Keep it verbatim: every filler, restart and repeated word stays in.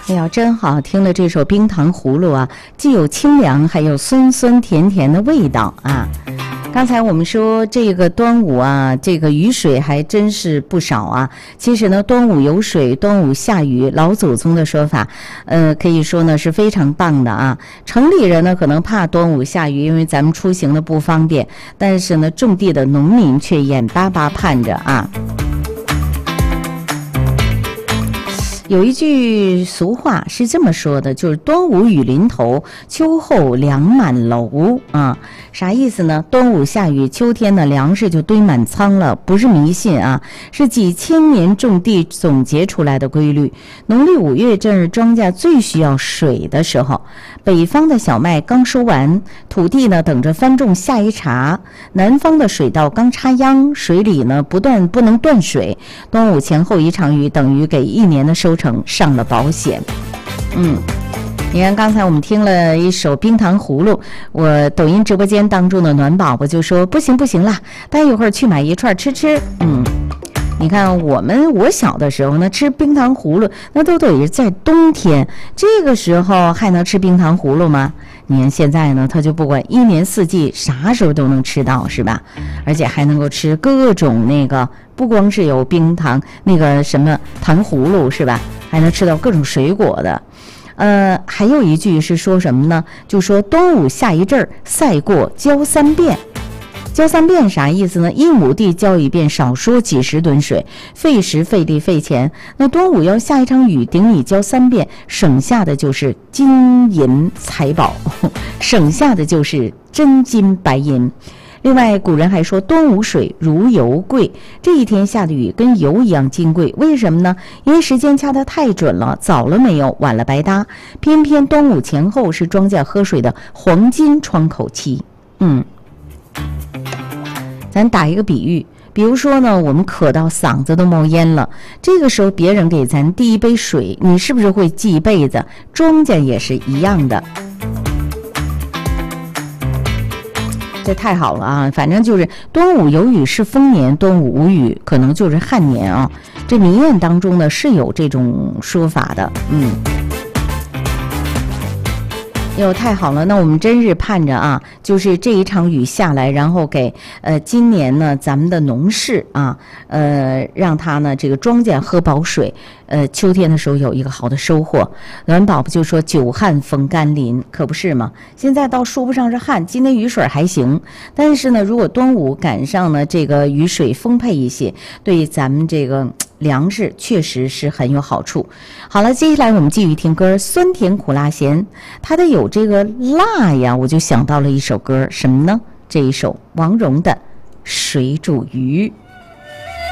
哎呀，真好听的这首冰糖葫芦啊，既有清凉，还有酸酸甜甜的味道啊。刚才我们说这个端午啊，这个雨水还真是不少啊。其实呢，端午有水，端午下雨，老祖宗的说法，呃，可以说呢是非常棒的啊。城里人呢可能怕端午下雨，因为咱们出行的不方便，但是呢，种地的农民却眼巴巴盼着啊。有一句俗话是这么说的，就是端午雨淋头，秋后粮满楼啊。啥意思呢？端午下雨，秋天的粮食就堆满仓了，不是迷信啊，是几千年种地总结出来的规律。农历五月正是庄稼最需要水的时候，北方的小麦刚收完，土地呢等着翻种下一茬，南方的水稻刚插秧，水里呢不断不能断水。端午前后一场雨，等于给一年的收成上了保险。嗯，你看刚才我们听了一首冰糖葫芦，我抖音直播间当中的暖宝宝就说不行不行啦，待一会儿去买一串吃吃。嗯，你看我们我小的时候呢吃冰糖葫芦那都得是在冬天，这个时候还能吃冰糖葫芦吗？你看现在呢，他就不管一年四季啥时候都能吃到，是吧？而且还能够吃各种那个，不光是有冰糖那个什么糖葫芦，是吧？还能吃到各种水果的。呃，还有一句是说什么呢？就说端午下一阵儿，赛过浇三遍。浇三遍啥意思呢？一亩地浇一遍，少说几十吨水，费时费力费钱。那端午要下一场雨，顶你浇三遍，省下的就是金银财宝，省下的就是真金白银。另外，古人还说端午水如油贵，这一天下的雨跟油一样金贵。为什么呢？因为时间掐得太准了，早了没有，晚了白搭。偏偏端午前后是庄稼喝水的黄金窗口期。嗯，咱打一个比喻，比如说呢，我们渴到嗓子都冒烟了，这个时候别人给咱递一杯水，你是不是会记一辈子？庄稼也是一样的。这太好了啊！反正就是端午有雨是丰年，端午无雨可能就是旱年啊。这民谚当中呢是有这种说法的，嗯。哟，太好了！那我们真是盼着啊，就是这一场雨下来，然后给呃今年呢咱们的农事啊，呃让他呢这个庄稼喝饱水，呃秋天的时候有一个好的收获。暖宝宝就说久旱逢甘霖，可不是吗？现在倒说不上是旱，今天雨水还行，但是呢，如果端午赶上呢这个雨水丰沛一些，对咱们这个粮食确实是很有好处。好了，接下来我们继续听歌，酸甜苦辣咸，它的有这个辣呀，我就想到了一首歌，什么呢？这一首王蓉的《水煮鱼》。